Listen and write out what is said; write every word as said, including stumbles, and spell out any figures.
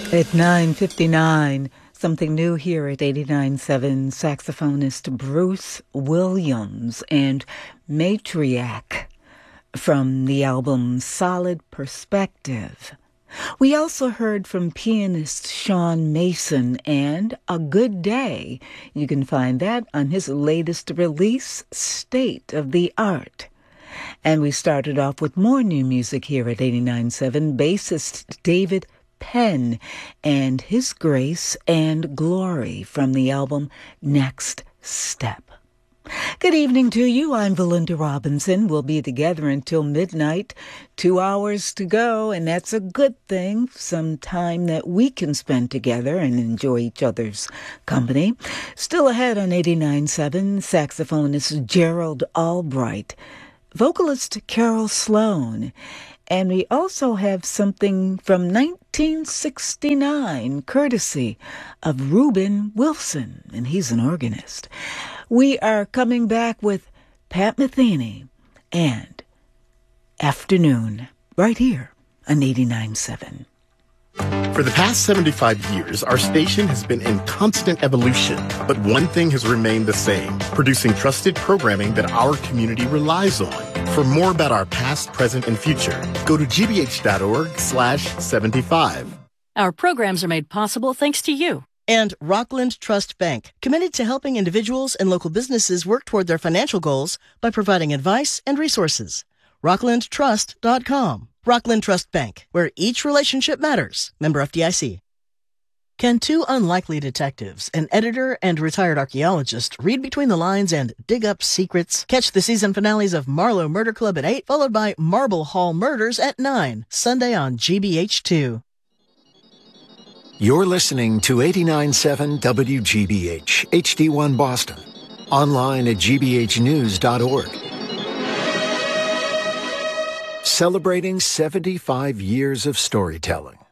At nine fifty-nine, something new here at eighty-nine point seven, saxophonist Bruce Williams and Matriarch from the album Solid Perspective. We also heard from pianist Sean Mason and A Good Day. You can find that on his latest release, State of the Art. And we started off with more new music here at eighty-nine point seven, bassist David Penn and His Grace and Glory from the album Next Step. Good evening to you. I'm Valinda Robinson. We'll be together until midnight. Two hours to go, and that's a good thing. Some time that we can spend together and enjoy each other's company. Still ahead on eighty-nine point seven, saxophonist Gerald Albright, vocalist Carol Sloan, and we also have something from nineteen sixty-nine, courtesy of Reuben Wilson, and he's an organist. We are coming back with Pat Metheny and Afternoon, right here on eighty-nine point seven. For the past seventy-five years, our station has been in constant evolution, but one thing has remained the same, producing trusted programming that our community relies on. For more about our past, present, and future, go to gbh.org slash 75. Our programs are made possible thanks to you. And Rockland Trust Bank, committed to helping individuals and local businesses work toward their financial goals by providing advice and resources. rockland trust dot com. Rockland Trust Bank, where each relationship matters. Member F D I C. Can two unlikely detectives, an editor and retired archaeologist, read between the lines and dig up secrets? Catch the season finales of Marlowe Murder Club at eight, followed by Marble Hall Murders at nine, Sunday on G B H two. You're listening to eighty-nine point seven W G B H, H D one Boston. Online at g b h news dot org. Celebrating seventy-five years of storytelling.